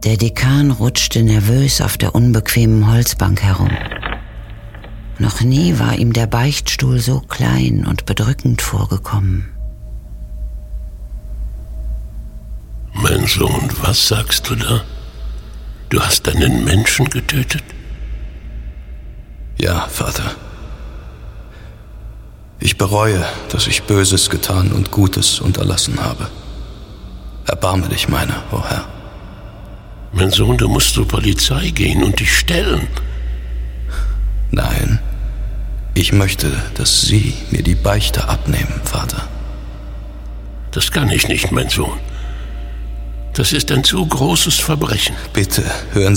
Der Dekan rutschte nervös auf der unbequemen Holzbank herum. Noch nie war ihm der Beichtstuhl so klein und bedrückend vorgekommen. Mein Sohn, was sagst du da? Du hast einen Menschen getötet? Ja, Vater. Ich bereue, dass ich Böses getan und Gutes unterlassen habe. Erbarme dich meiner, o Herr. Mein Sohn, du musst zur Polizei gehen und dich stellen. Nein, ich möchte, dass Sie mir die Beichte abnehmen, Vater. Das kann ich nicht, mein Sohn. Das ist ein zu großes Verbrechen. Bitte, hören